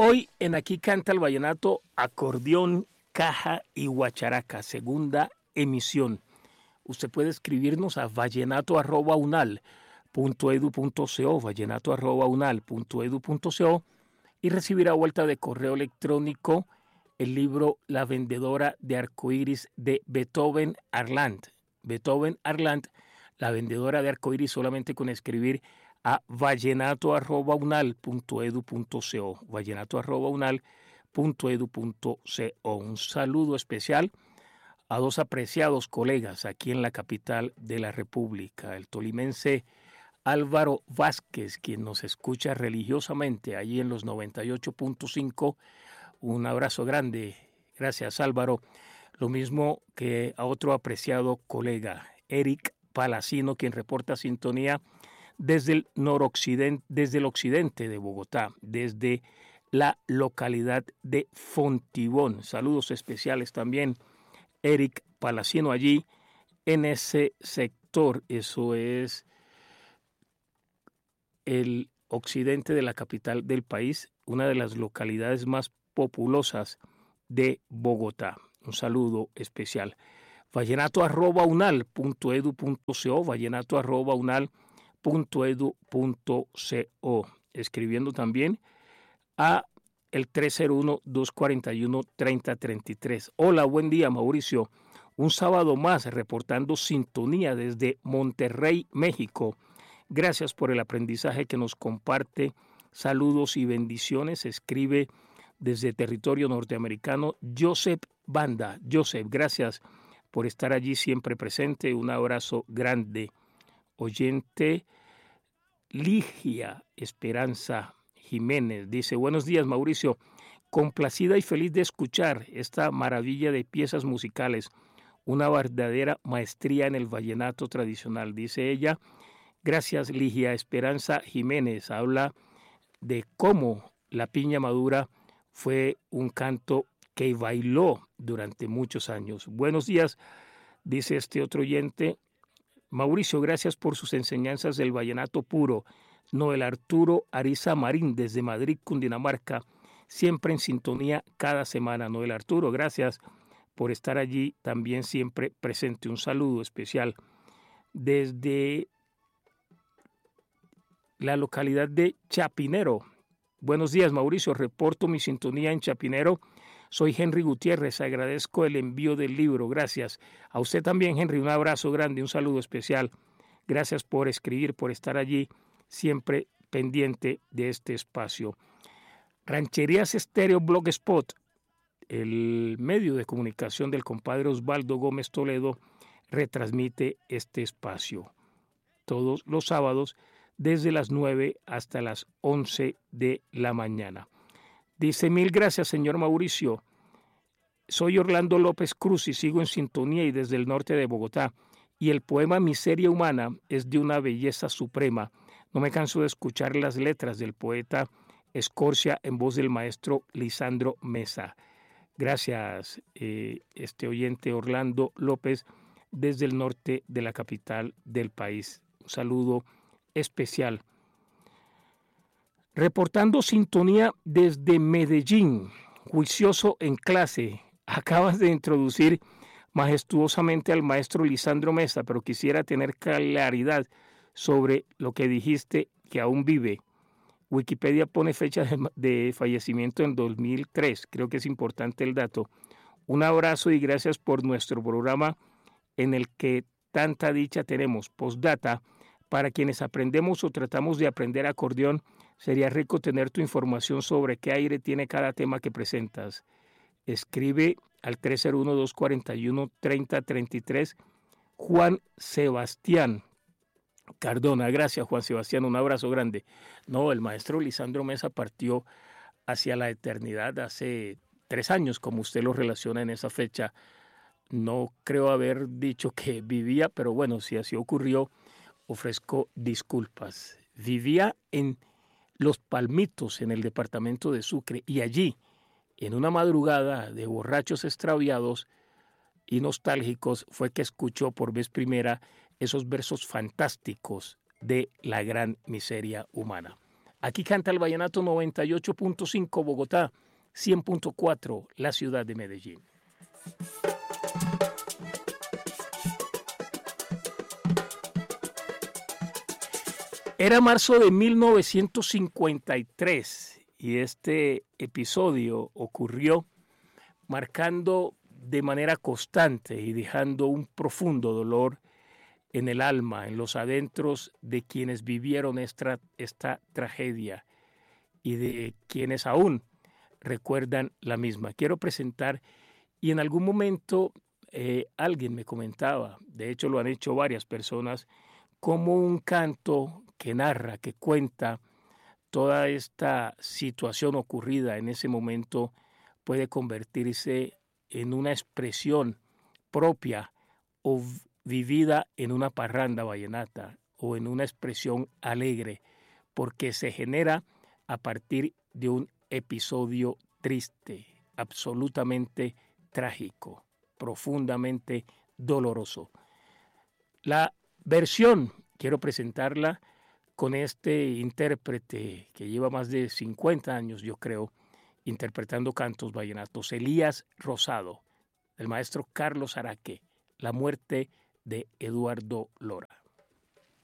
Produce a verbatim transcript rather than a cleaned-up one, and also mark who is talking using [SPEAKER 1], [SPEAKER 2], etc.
[SPEAKER 1] Hoy en Aquí Canta el Vallenato, acordeón, caja y guacharaca, segunda emisión. Usted puede escribirnos a vallenato arroba unal punto edu punto co, vallenato arroba unal punto edu punto co, y recibir a vuelta de correo electrónico el libro La vendedora de arcoíris de Beethoven Arland. Beethoven Arland, La vendedora de arcoíris, solamente con escribir a vallenato arroba unal punto edu punto co, vallenato arroba unal punto edu punto co. Un saludo especial a dos apreciados colegas aquí en la capital de la República, el tolimense Álvaro Vázquez, quien nos escucha religiosamente allí en los noventa y ocho punto cinco. Un abrazo grande, gracias Álvaro. Lo mismo que a otro apreciado colega, Eric Palacino, quien reporta sintonía desde el noroccidente, desde el occidente de Bogotá, desde la localidad de Fontibón. Saludos especiales también, Eric Palacino, allí en ese sector. Eso es el occidente de la capital del país, una de las localidades más populosas de Bogotá. Un saludo especial. Vallenato arroba unal punto edu punto co, vallenato arroba unal punto edu punto co, escribiendo también a el tres cero uno, dos cuatro uno, tres cero tres tres. Hola, buen día, Mauricio. Un sábado más reportando sintonía desde Monterrey, México. Gracias por el aprendizaje que nos comparte. Saludos y bendiciones. Escribe desde territorio norteamericano Joseph Banda. Joseph, gracias por estar allí siempre presente. Un abrazo grande. Oyente Ligia Esperanza Jiménez dice: buenos días, Mauricio. Complacida y feliz de escuchar esta maravilla de piezas musicales. Una verdadera maestría en el vallenato tradicional, dice ella. Gracias, Ligia Esperanza Jiménez. Habla de cómo la piña madura fue un canto que bailó durante muchos años. Buenos días, dice este otro oyente. Mauricio, gracias por sus enseñanzas del vallenato puro. Noel Arturo Ariza Marín, desde Madrid, Cundinamarca, siempre en sintonía cada semana. Noel Arturo, gracias por estar allí también siempre presente. Un saludo especial desde la localidad de Chapinero. Buenos días, Mauricio. Reporto mi sintonía en Chapinero. Soy Henry Gutiérrez. Agradezco el envío del libro. Gracias. A usted también, Henry. Un abrazo grande, un saludo especial. Gracias por escribir, por estar allí, siempre pendiente de este espacio. Rancherías Estéreo Blogspot, el medio de comunicación del compadre Osvaldo Gómez Toledo, retransmite este espacio todos los sábados desde las nueve hasta las once de la mañana. Dice: mil gracias, señor Mauricio. Soy Orlando López Cruz y sigo en sintonía y desde el norte de Bogotá. Y el poema Miseria Humana es de una belleza suprema. No me canso de escuchar las letras del poeta Escorcia en voz del maestro Lisandro Mesa. Gracias, eh, este oyente Orlando López, desde el norte de la capital del país. Un saludo especial. Reportando sintonía desde Medellín, juicioso en clase. Acabas de introducir majestuosamente al maestro Lisandro Mesa, pero quisiera tener claridad sobre lo que dijiste, que aún vive. Wikipedia pone fecha de, de fallecimiento en dos mil tres. Creo que es importante el dato. Un abrazo y gracias por nuestro programa en el que tanta dicha tenemos. Postdata: para quienes aprendemos o tratamos de aprender acordeón, sería rico tener tu información sobre qué aire tiene cada tema que presentas. Escribe al tres cero uno, dos cuatro uno, tres cero tres tres Juan Sebastián Cardona. Gracias, Juan Sebastián, un abrazo grande. No, el maestro Lisandro Mesa partió hacia la eternidad hace tres años, como usted lo relaciona en esa fecha. No creo haber dicho que vivía, pero bueno, si así ocurrió, ofrezco disculpas. Vivía en Los Palmitos, en el departamento de Sucre, y allí, en una madrugada de borrachos extraviados y nostálgicos, fue que escuchó por vez primera esos versos fantásticos de La Gran Miseria Humana. Aquí canta el Vallenato noventa y ocho punto cinco Bogotá, cien punto cuatro la ciudad de Medellín. Era marzo de mil novecientos cincuenta y tres y este episodio ocurrió marcando de manera constante y dejando un profundo dolor en el alma, en los adentros de quienes vivieron esta, esta tragedia y de quienes aún recuerdan la misma. Quiero presentar, y en algún momento eh, alguien me comentaba, de hecho lo han hecho varias personas, como un canto que narra, que cuenta toda esta situación ocurrida en ese momento puede convertirse en una expresión propia o vivida en una parranda vallenata o en una expresión alegre, porque se genera a partir de un episodio triste, absolutamente trágico, profundamente doloroso. La versión, quiero presentarla con este intérprete que lleva más de cincuenta años, yo creo, interpretando cantos vallenatos, Elías Rosado, el maestro Carlos Araque, La muerte de Eduardo Lora.